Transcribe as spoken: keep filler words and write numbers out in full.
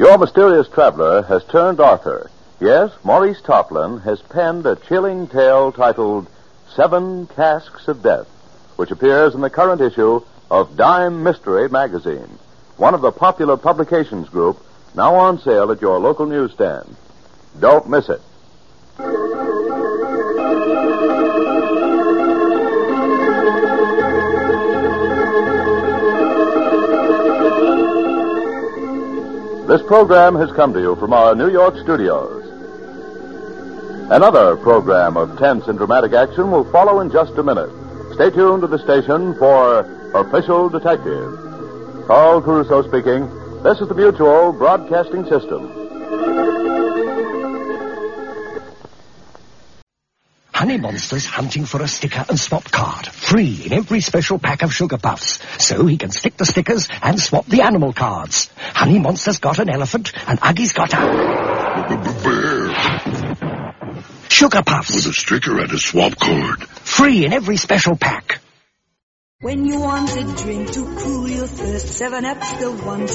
Your mysterious traveler has turned author. Yes, Maurice Tarplin has penned a chilling tale titled Seven Casks of Death, which appears in the current issue of Dime Mystery magazine, one of the popular publications group now on sale at your local newsstand. Don't miss it. This program has come to you from our New York studios. Another program of tense and dramatic action will follow in just a minute. Stay tuned to the station for Official Detective. Carl Caruso speaking. This is the Mutual Broadcasting System. Honey Monster's hunting for a sticker and swap card, free in every special pack of Sugar Puffs, so he can stick the stickers and swap the animal cards. Honey Monster's got an elephant, and Uggie's got a... bear. Sugar Puffs. With a sticker and a swap card. Free in every special pack. When you want a drink to cool your thirst, seven Up's the one.